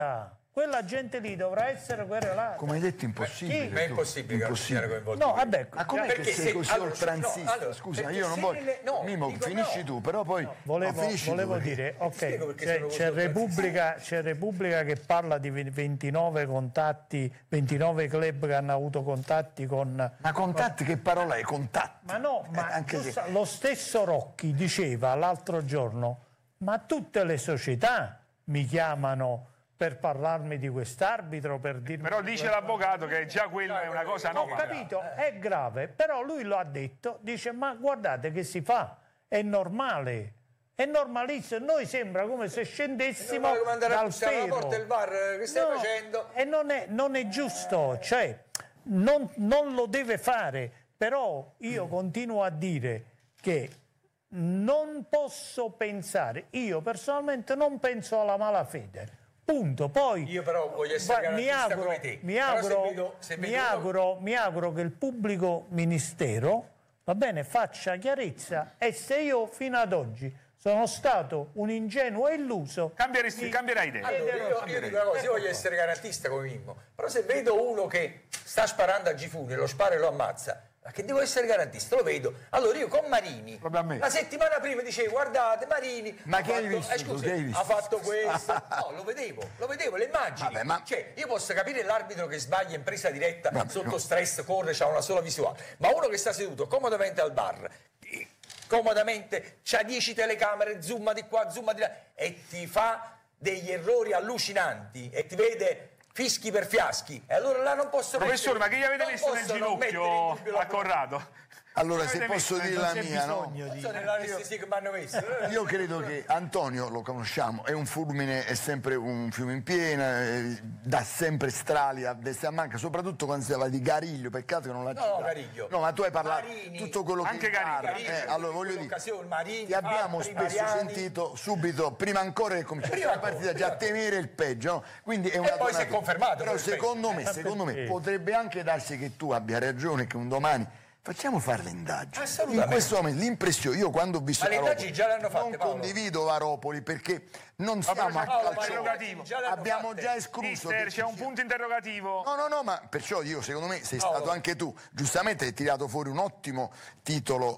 Quella gente lì dovrà essere querelata. Come hai detto, impossibile. Ma è impossibile che sia coinvolto. No, vabbè, ma com'è che sei così oltranzista? allora, Scusa, io non voglio. Mimo, finisci tu, però poi. Volevo dire, ok, c'è Repubblica che parla di 29 contatti, 29 club che hanno avuto contatti con. Ma contatti, che parola è? Contatti? Ma no, ma anche lo stesso Rocchi diceva l'altro giorno, ma tutte le società mi chiamano per parlarmi di quest'arbitro, per dirmi. Però dice l'avvocato che già quella è una cosa anomala. Ho capito, è grave, però lui lo ha detto, dice ma guardate che si fa, è normale, è normalissimo, noi sembra come se scendessimo dal pero. La porta il VAR, che stai facendo? E non è giusto, cioè non lo deve fare, però io continuo a dire che non posso pensare, io personalmente non penso alla malafede. Punto. Poi io però voglio essere garantista come te. Mi auguro che il pubblico ministero, va bene, faccia chiarezza, e se io fino ad oggi sono stato un ingenuo e illuso, cambierai idea. Allora, io dico una cosa, io voglio essere garantista come Mimmo, però se vedo uno che sta sparando a Gifuni, lo spara e lo ammazza, ma che devo essere garantista, lo vedo. Allora io con Marini, la settimana prima dicevo, guardate Marini, ma che hai visto? Ha fatto questo. No, lo vedevo, le immagini. Vabbè, cioè, io posso capire l'arbitro che sbaglia in presa diretta, sotto stress, corre, c'ha una sola visuale, ma uno che sta seduto comodamente al bar, comodamente, c'ha 10 telecamere, zoom di qua, zoom di là, e ti fa degli errori allucinanti e ti vede fischi per fiaschi, e allora là non posso. Professore, ma che gli avete messo nel ginocchio a Corrado? Allora, se posso dire la mia, no? Io credo che Antonio, lo conosciamo, è un fulmine, è sempre un fiume in piena, dà sempre strali a destra e a manca, soprattutto quando si parla di Gariglio, peccato che non l'ha citato. No, Gariglio. No, ma tu hai parlato Marini, tutto quello anche che Gariglio. Allora voglio dire, Marini, ti abbiamo spesso sentito subito, prima ancora che cominciasse la partita, già temere il peggio, no? Quindi è una poi si è confermato. Però secondo me potrebbe anche darsi che tu abbia ragione, che un domani facciamo fare le indagini. In questo momento l'impressione, io quando ho visto Varopoli, già l'hanno fatte, non condivido Varopoli, perché non stiamo a calciare, abbiamo già escluso. C'è un punto interrogativo. No, ma perciò io, secondo me, sei stato anche tu, giustamente hai tirato fuori un ottimo titolo,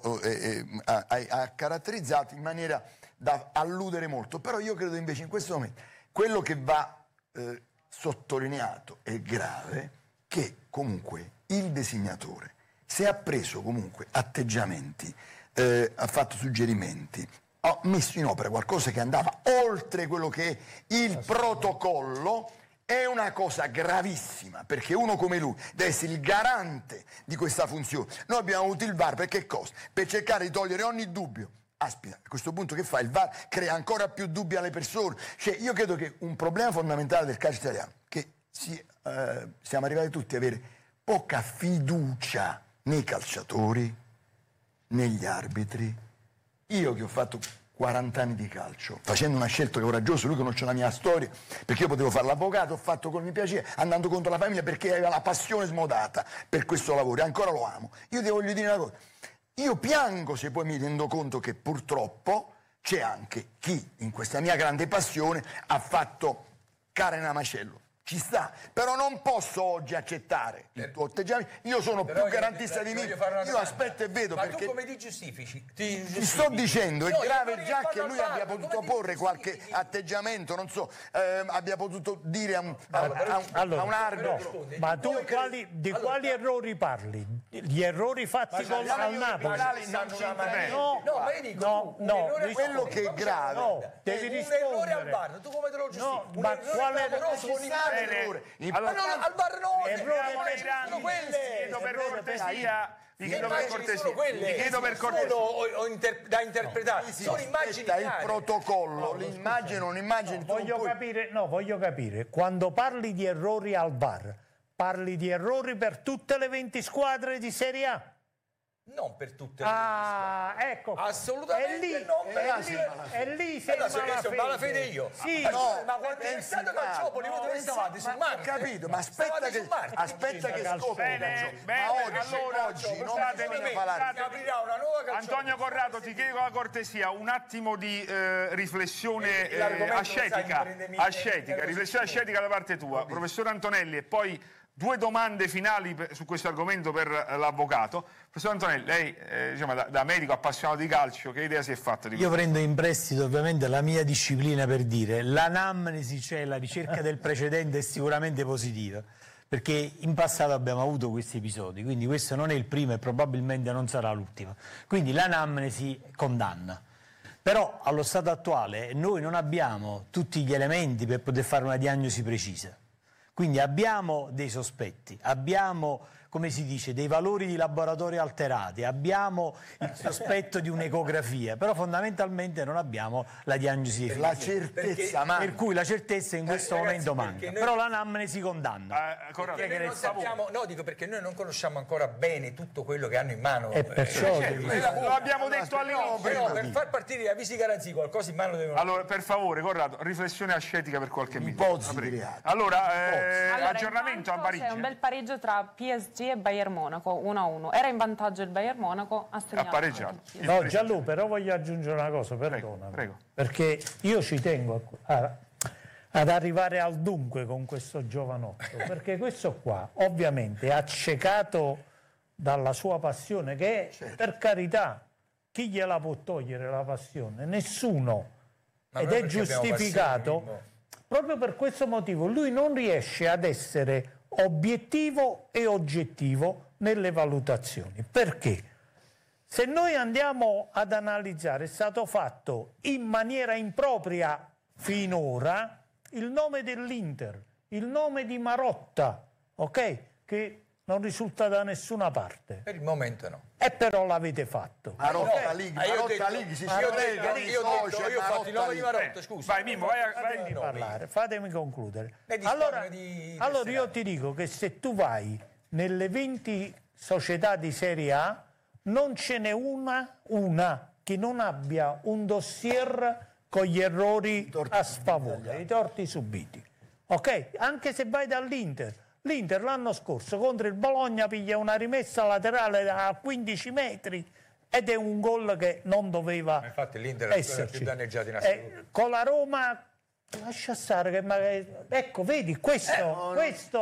ha caratterizzato in maniera da alludere molto, però io credo invece in questo momento quello che va sottolineato è grave, che comunque il designatore, se ha preso comunque atteggiamenti, ha fatto suggerimenti, ha messo in opera qualcosa che andava oltre quello che è il protocollo, è una cosa gravissima, perché uno come lui deve essere il garante di questa funzione. Noi abbiamo avuto il VAR per che cosa? Per cercare di togliere ogni dubbio. Aspetta, a questo punto che fa? Il VAR crea ancora più dubbi alle persone. Cioè, io credo che un problema fondamentale del calcio italiano, che siamo arrivati tutti a avere poca fiducia nei calciatori, negli arbitri. Io che ho fatto 40 anni di calcio, facendo una scelta coraggiosa, lui conosce la mia storia, perché io potevo fare l'avvocato, ho fatto come mi piaceva, andando contro la famiglia perché aveva la passione smodata per questo lavoro, e ancora lo amo. Io ti voglio dire una cosa, io piango se poi mi rendo conto che purtroppo c'è anche chi in questa mia grande passione ha fatto carne a macello. Ci sta, però non posso oggi accettare il tuo atteggiamento. Io sono più garantista di me. Io aspetto e vedo. Ma perché tu come ti giustifichi? Ti sto dicendo, è grave già che lui abbia potuto porre qualche atteggiamento, non so, abbia potuto dire a un arbitro. No, ma tu quali errori parli? Gli errori fatti al Napoli? No, quello che è grave. No, devi rispondere. Un errore al VAR, tu come te lo giustifichi? Ma quale errore? Ma no, al VAR no, vi chiedo per cortesia da interpretare, sono immagini chiare. Il protocollo, l'immagine, non immagine. Voglio capire, quando parli di errori al VAR, parli di errori per tutte le 20 squadre di Serie A? Non per tutte le ecco. Assolutamente non per e lì sei malafede io. Sì, ma quando è stato Calciopoli, voi dove stavate? Sul mare? Ho capito, ma aspetta che scopri. Bene, Oggi non bisogna parlare. Aprirà una nuova Calciopoli. Antonio Corrado, ti chiedo la cortesia, un attimo di riflessione riflessione ascetica da parte tua. Professor Antonelli, e poi due domande finali su questo argomento per l'avvocato. Professor Antonelli, lei diciamo, da medico appassionato di calcio, che idea si è fatta di questo? Io prendo in prestito ovviamente la mia disciplina per dire l'anamnesi, cioè la ricerca del precedente, è sicuramente positiva, perché in passato abbiamo avuto questi episodi, quindi questo non è il primo e probabilmente non sarà l'ultimo. Quindi l'anamnesi condanna. Però allo stato attuale noi non abbiamo tutti gli elementi per poter fare una diagnosi precisa. Quindi abbiamo dei sospetti, abbiamo, come si dice, dei valori di laboratorio alterati, abbiamo il sospetto di un'ecografia, però fondamentalmente non abbiamo la diagnosi definitiva. La certezza manca. Per cui la certezza in questo momento manca, però l'anamnesi condanna. Perché noi non conosciamo ancora bene tutto quello che hanno in mano. E perciò lo abbiamo detto all'inizio. Però per far partire gli avvisi garanzia qualcosa in mano devono... Allora, per favore, Corrado, riflessione ascetica per qualche minuto. Ipotesi di reato. Allora, aggiornamento a Parigi. C'è un bel pareggio tra PSG e Bayern Monaco, 1-1. Era in vantaggio il Bayern Monaco, ha segnato. Ha pareggiato. No, Gianlu, però voglio aggiungere una cosa, perdonami. Prego. Perché io ci tengo ad arrivare al dunque con questo giovanotto, perché questo qua ovviamente è accecato dalla sua passione, che è, per carità, chi gliela può togliere la passione? Nessuno. Ed è giustificato. Proprio per questo motivo lui non riesce ad essere obiettivo e oggettivo nelle valutazioni. Perché? Se noi andiamo ad analizzare, è stato fatto in maniera impropria finora il nome dell'Inter, il nome di Marotta, ok? Che non risulta da nessuna parte. Per il momento no. E però l'avete fatto. Marotta League, Io ho fatto il nome di Marotta, scusa. Vai Mimmo, vai di parlare, fatemi concludere. Allora Io ti dico che se tu vai nelle 20 società di Serie A, non ce n'è una che non abbia un dossier con gli errori a sfavore, i torti subiti. Ok? Anche se vai dall'Inter. L'Inter l'anno scorso contro il Bologna piglia una rimessa laterale a 15 metri ed è un gol che non doveva esserci. Infatti l'Inter è il più danneggiato in assoluto. Con la Roma, lascia stare che magari... Ecco, vedi, questo...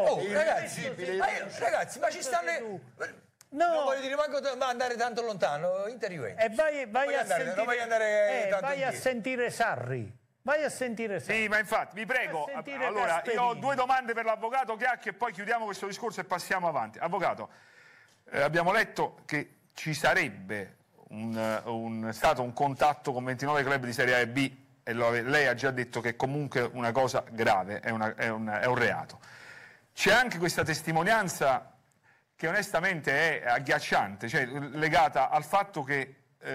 Ragazzi, ma ci stanno... Non voglio dire manco andare tanto lontano, Inter Juventus. E vai a sentire Sarri. Vai a sentire Sì, ma infatti, vi prego, allora, io ho due domande per l'avvocato Chiacchi e poi chiudiamo questo discorso e passiamo avanti. Avvocato, abbiamo letto che ci sarebbe stato un contatto con 29 club di Serie A e B e lei ha già detto che è comunque una cosa grave, è un reato. C'è anche questa testimonianza che onestamente è agghiacciante, cioè legata al fatto che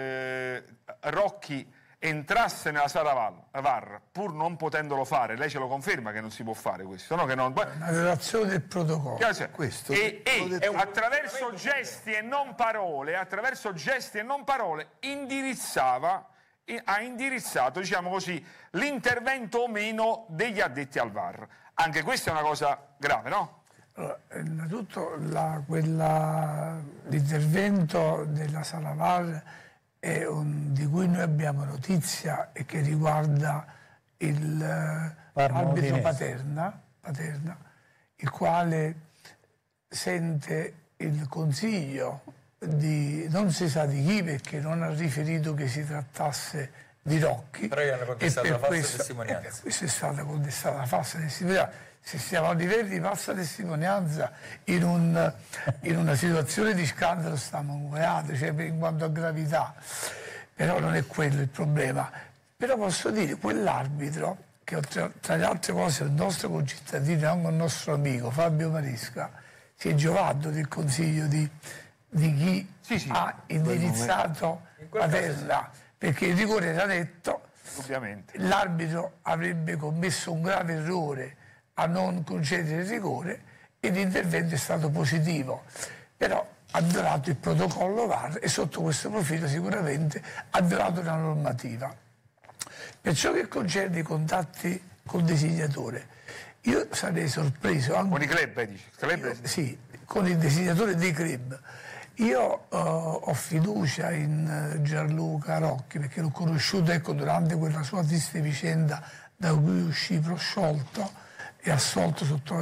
Rocchi entrasse nella sala VAR pur non potendolo fare, lei ce lo conferma che non si può fare questo, no? Che non... Una violazione del protocollo. Questo e attraverso gesti e non parole, ha indirizzato, diciamo così, l'intervento o meno degli addetti al VAR. Anche questa è una cosa grave, no? Allora, innanzitutto l'intervento della sala VAR di cui noi abbiamo notizia e che riguarda l'arbitro Paterna, il quale sente il consiglio di non si sa di chi, perché non ha riferito che si trattasse di Rocchi. Però gli hanno contestato la falsa testimonianza. Per questo è stata contestata la falsa testimonianza. Se stiamo a livelli di falsa testimonianza in una situazione di scandalo stiamo un reato, cioè in quanto a gravità, però non è quello il problema. Però posso dire, quell'arbitro, che tra le altre cose è un nostro concittadino, anche un nostro amico, Fabio Maresca, si è giovato del consiglio di chi ha indirizzato Paterna, perché il rigore era netto, l'arbitro avrebbe commesso un grave errore a non concedere il rigore e l'intervento è stato positivo. Però ha violato il protocollo VAR e sotto questo profilo sicuramente ha violato la normativa. Per ciò che concerne i contatti col designatore, io sarei sorpreso anche... Con i club, dici? Sì, con il designatore dei club. Io ho fiducia in Gianluca Rocchi perché l'ho conosciuto, ecco, durante quella sua triste vicenda da cui uscì prosciolto e assolto sotto